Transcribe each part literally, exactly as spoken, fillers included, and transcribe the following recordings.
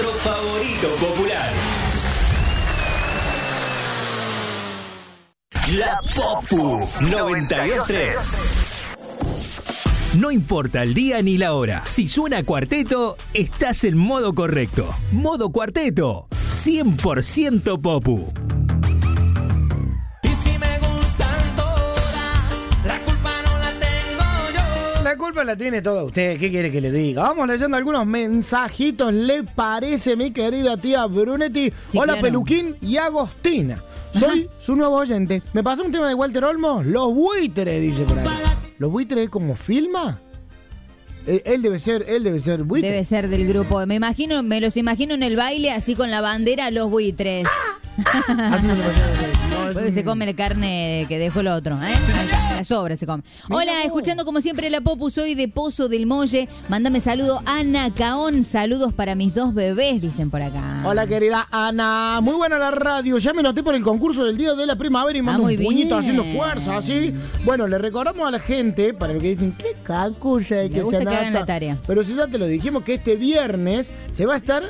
nuestro favorito popular. La Popu noventa y dos tres. No importa el día ni la hora. Si suena cuarteto, estás en modo correcto. Modo cuarteto. cien por ciento Popu. Y si me gustan todas, la culpa no la tengo yo. La culpa la tiene toda usted. ¿Qué quiere que le diga? Vamos leyendo algunos mensajitos. ¿Le parece, mi querida tía Brunetti? Sí, Hola, claro. Peluquín y Agostina. Soy su nuevo oyente. ¿Me pasa un tema de Walter Olmos? Los buitres, dice por ahí. ¿Los buitres como filma? Eh, Él debe ser, él debe ser buitre. Debe ser del grupo. Me imagino, me los imagino en el baile así con la bandera los buitres. Así me lo imagino. No, es Después un- se come la carne que dejó el otro, ¿eh? La sobra se come. Hola, escuchando como siempre la Popu, soy de Pozo del Molle. Mándame saludo Ana Caón. Saludos para mis dos bebés, dicen por acá. Hola, querida Ana. Muy buena la radio. Ya me noté por el concurso del Día de la Primavera y mando Ah, muy un puñito bien. haciendo fuerza, ¿así? Bueno, le recordamos a la gente, para que dicen, qué cacuya Me que gusta se que hagan anota. la tarea. Pero si ya te lo dijimos que este viernes se va a estar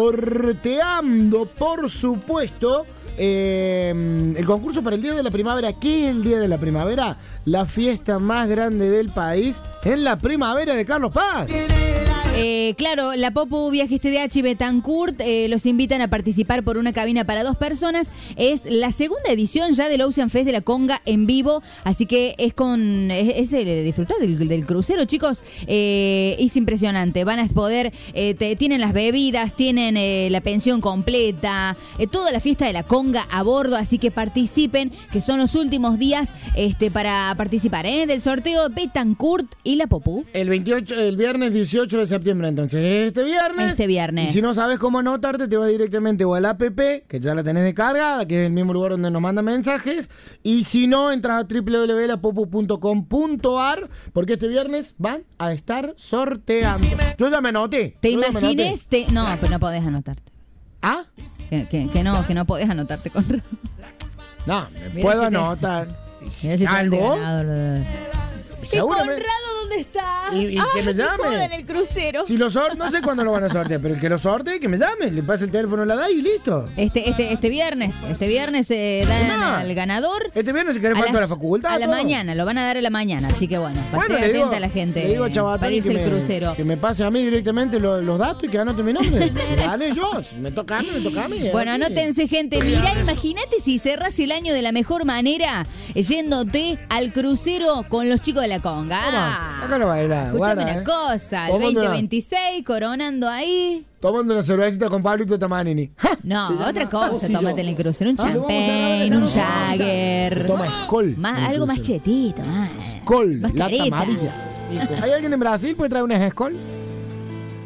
sorteando, por supuesto, eh, el concurso para el Día de la Primavera. ¿Qué es el Día de la Primavera? La fiesta más grande del país en la primavera de Carlos Paz. Eh, claro, la Popu Viajes T D H y Betancourt eh, los invitan a participar por una cabina para dos personas. Es la segunda edición ya del Ocean Fest de la Conga en vivo, así que es con es, es el disfrutar del, del crucero, chicos. Eh, es impresionante. Van a poder, eh, te- tienen las bebidas, tienen eh, la pensión completa, eh, toda la fiesta de la Conga a bordo, así que participen, que son los últimos días este, para participar ¿eh? del sorteo Betancourt y la Popu. El veintiocho, el viernes dieciocho de septiembre, entonces, este viernes. Este viernes. Y si no sabes cómo anotarte, te vas directamente o al app, que ya la tenés descargada, que es el mismo lugar donde nos mandan mensajes. Y si no, entras a doble u doble u doble u punto la popu punto com punto a r, porque este viernes van a estar sorteando. Yo ya me anoté. ¿Te Yo ya me anoté. imagines? Te... No, pero no podés anotarte. ¿Ah? Que, que- que no, que no podés anotarte con razón. No, me Mira puedo si te- anotar. Mirá si te han ¿Algo? ganado lo de- ¿Y Seguramente. Conrado dónde está? Y- y que me llame. joda en el crucero. Si lo sor no sé cuándo lo van a sortear, pero el que lo sortee, que me llame, le pasa el teléfono, la da y listo. Este, este, este viernes, este viernes eh, dan No. al ganador. Este viernes si querés a falta las- la facultad. A la todo. mañana, lo van a dar a la mañana, así que bueno, va a Bueno, estar le digo- atenta la gente le digo a Chabatán para irse que el me- crucero. Que me pase a mí directamente lo- los datos y que anote mi nombre. Si gane yo, si me toca a mí, me toca a mí. Bueno, así. anótense, gente. Mirá, imagínate si cerrás el año de la mejor manera yéndote al crucero con los chicos de la Conga. Toma, acá lo baila. Escuchame guarda, una eh. cosa, el Tomando una- veinte veintiséis, coronando ahí. Tomando una cervecita con Pablito Tamanini. ¡Ja! No, Se llama otra cosa, Bolsillo. tómate en el crucero, un Ah, lo vamos a champagne, agarrar un en la Jagger. Toma Skol. Más, en el algo más crucero. chetito, más. Skol, más lata careta. amarilla. ¿Hay alguien en Brasil que puede traer una Skol?